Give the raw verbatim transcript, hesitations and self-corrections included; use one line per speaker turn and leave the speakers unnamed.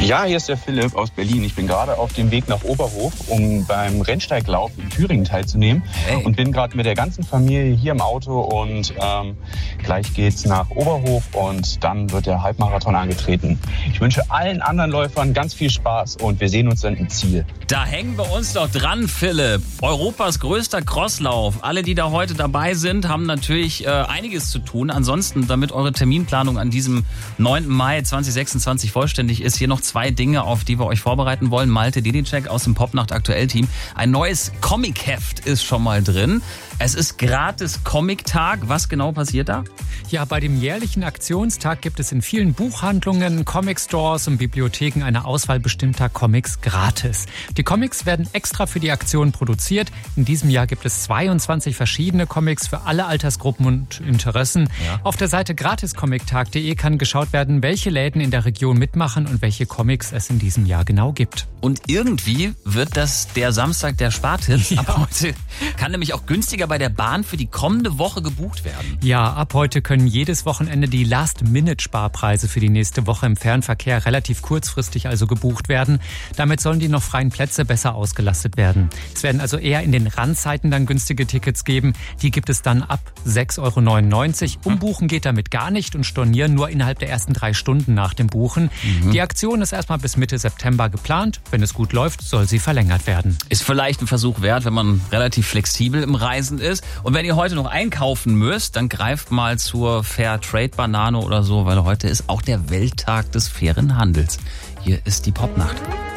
Ja, hier ist der Philipp aus Berlin. Ich bin gerade auf dem Weg nach Oberhof, um beim Rennsteiglauf in Thüringen teilzunehmen. Hey. Und bin gerade mit der ganzen Familie hier im Auto und ähm, gleich geht's nach Oberhof und dann wird der Halbmarathon angetreten. Ich wünsche allen anderen Läufern ganz viel Spaß und wir sehen uns dann im Ziel.
Da hängen wir uns doch dran, Philipp. Europas größter Crosslauf. Alle, die da heute dabei sind, haben natürlich äh, einiges zu tun. Ansonsten, damit eure Terminplanung an diesem neunten Mai zweitausendsechsundzwanzig vollständig ist, hier noch zwei Dinge, auf die wir euch vorbereiten wollen. Malte Dedicek aus dem Popnacht Aktuell-Team. Ein neues Comic-Heft ist schon mal drin. Es ist gratis Comic-Tag. Was genau passiert da?
Ja, bei dem jährlichen Aktionstag gibt es in vielen Buchhandlungen, Comic-Stores und Bibliotheken eine Auswahl bestimmter Comics gratis. Die Comics werden extra für die Aktion produziert. In diesem Jahr gibt es zweiundzwanzig verschiedene Comics für alle Altersgruppen und Interessen. Ja. Auf der Seite gratis comic tag punkt de kann geschaut werden, welche Läden in der Region mitmachen und welche Comics es in diesem Jahr genau gibt.
Und irgendwie wird das der Samstag der Spartipps.
Ja.
Ab heute kann nämlich auch günstiger bei der Bahn für die kommende Woche gebucht werden.
Ja, ab heute können jedes Wochenende die Last-Minute-Sparpreise für die nächste Woche im Fernverkehr relativ kurzfristig also gebucht werden. Damit sollen die noch freien Plätze besser ausgelastet werden. Es werden also eher in den Randzeiten dann günstige Tickets geben. Die gibt es dann ab sechs Euro neunundneunzig. Umbuchen geht damit gar nicht und stornieren nur innerhalb der ersten drei Stunden nach dem Buchen. Mhm. Die Aktion ist erstmal bis Mitte September geplant. Wenn es gut läuft, soll sie verlängert werden.
Ist vielleicht ein Versuch wert, wenn man relativ flexibel im Reisen ist. Und wenn ihr heute noch einkaufen müsst, dann greift mal zur Fairtrade-Banane oder so, weil heute ist auch der Welttag des fairen Handels. Hier ist die Popnacht.